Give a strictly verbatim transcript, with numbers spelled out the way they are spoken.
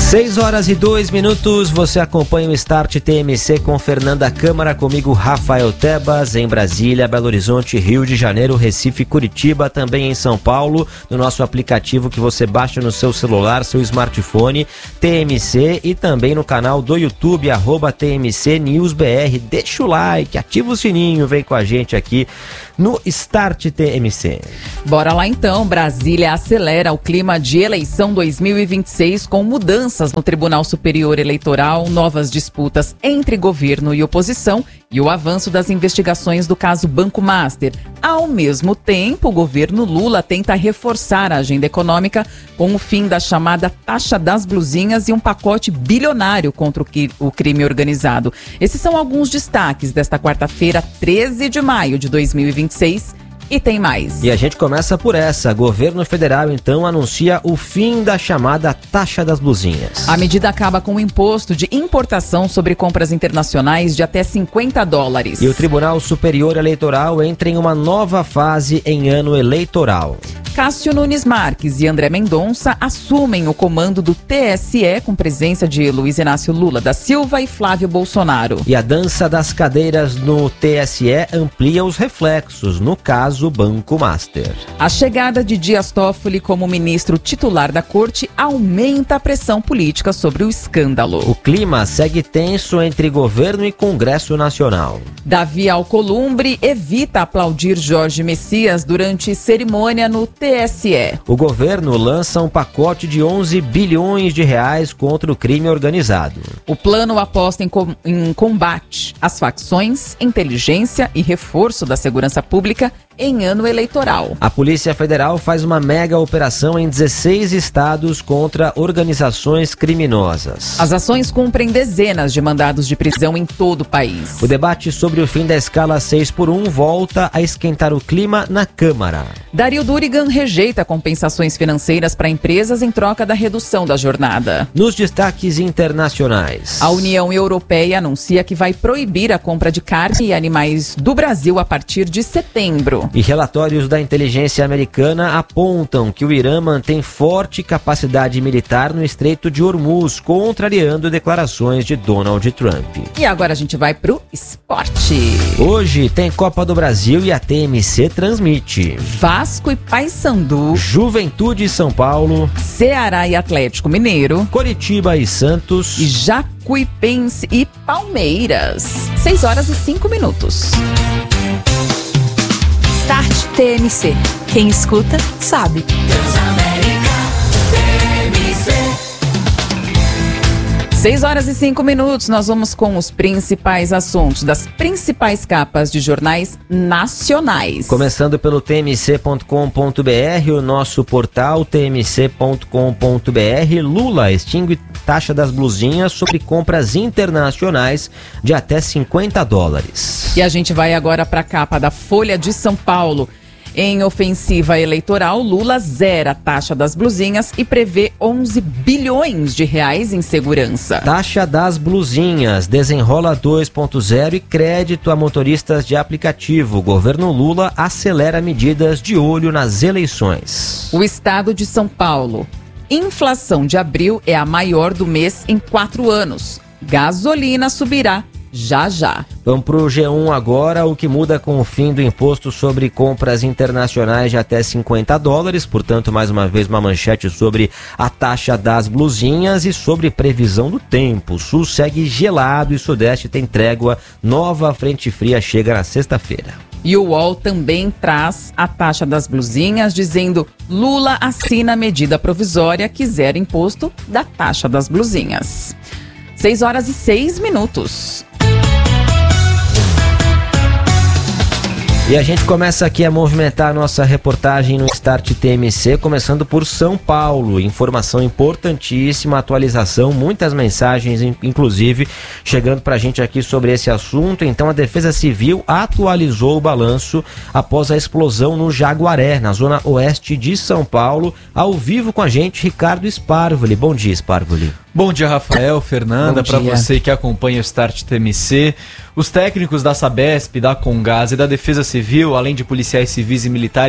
seis horas e dois minutos, você acompanha o Start T M C com Fernanda Câmara, comigo Rafael Tebas, em Brasília, Belo Horizonte, Rio de Janeiro, Recife, Curitiba, também em São Paulo, no nosso aplicativo que você baixa no seu celular, seu smartphone, T M C, e também no canal do YouTube, arroba T M C News B R. Deixa o like, ativa o sininho, vem com a gente aqui no Start T M C. Bora lá então, Brasília acelera o clima de eleição dois mil e vinte e seis com mudanças no Tribunal Superior Eleitoral, novas disputas entre governo e oposição e o avanço das investigações do caso Banco Master. Ao mesmo tempo, o governo Lula tenta reforçar a agenda econômica com o fim da chamada taxa das blusinhas e um pacote bilionário contra o crime organizado. Esses são alguns destaques desta quarta-feira, treze de maio de dois mil e vinte e seis. E tem mais. E a gente começa por essa. Governo federal, então, anuncia o fim da chamada taxa das blusinhas. A medida acaba com o imposto de importação sobre compras internacionais de até cinquenta dólares. E o Tribunal Superior Eleitoral entra em uma nova fase em ano eleitoral. Cássio Nunes Marques e André Mendonça assumem o comando do T S E com presença de Luiz Inácio Lula da Silva e Flávio Bolsonaro. E a dança das cadeiras no T S E amplia os reflexos, no caso Banco Master. A chegada de Dias Toffoli como ministro titular da corte aumenta a pressão política sobre o escândalo. O clima segue tenso entre governo e Congresso Nacional. Davi Alcolumbre evita aplaudir Jorge Messias durante cerimônia no T S E. O governo lança um pacote de onze bilhões de reais contra o crime organizado. O plano aposta em, com, em combate às facções, inteligência e reforço da segurança pública em ano eleitoral. A Polícia Federal faz uma mega operação em dezesseis estados contra organizações criminosas. As ações cumprem dezenas de mandados de prisão em todo o país. O debate sobre o fim da escala seis por um volta a esquentar o clima na Câmara. Dario Durigan rejeita compensações financeiras para empresas em troca da redução da jornada. Nos destaques internacionais, a União Europeia anuncia que vai proibir a compra de carne e animais do Brasil a partir de setembro. E relatórios da inteligência americana apontam que o Irã mantém forte capacidade militar no Estreito de Hormuz, contrariando declarações de Donald Trump. E agora a gente vai pro esporte. Hoje tem Copa do Brasil e a T M C transmite Vasco e Paysandu, Juventude e São Paulo, Ceará e Atlético Mineiro, Coritiba e Santos, e Jacuipense e Palmeiras. seis horas e cinco minutos. Start T M C. Quem escuta, sabe. seis horas e cinco minutos, nós vamos com os principais assuntos das principais capas de jornais nacionais. Começando pelo T M C ponto com ponto B R, o nosso portal T M C ponto com ponto B R. Lula extingue taxa das blusinhas sobre compras internacionais de até cinquenta dólares. E a gente vai agora para a capa da Folha de São Paulo. Em ofensiva eleitoral, Lula zera a taxa das blusinhas e prevê onze bilhões de reais em segurança. Taxa das blusinhas, desenrola dois ponto zero e crédito a motoristas de aplicativo. Governo Lula acelera medidas de olho nas eleições. O estado de São Paulo. Inflação de abril é a maior do mês em quatro anos. Gasolina subirá já já. Vamos para o G um agora. O que muda com o fim do imposto sobre compras internacionais de até cinquenta dólares. Portanto, mais uma vez, uma manchete sobre a taxa das blusinhas e sobre previsão do tempo. O sul segue gelado e o sudeste tem trégua. Nova frente fria chega na sexta-feira. E o U O L também traz a taxa das blusinhas, dizendo: Lula assina medida provisória que zera imposto da taxa das blusinhas. seis horas e seis minutos. E a gente começa aqui a movimentar a nossa reportagem no Start T M C, começando por São Paulo. Informação importantíssima, atualização, muitas mensagens, inclusive, chegando pra gente aqui sobre esse assunto. Então, a Defesa Civil atualizou o balanço após a explosão no Jaguaré, na zona oeste de São Paulo. Ao vivo com a gente, Ricardo Sparvoli. Bom dia, Sparvoli. Bom dia, Rafael, Fernanda, para você que acompanha o Start T M C. Os técnicos da Sabesp, da Comgás e da Defesa Civil, além de policiais civis e militares,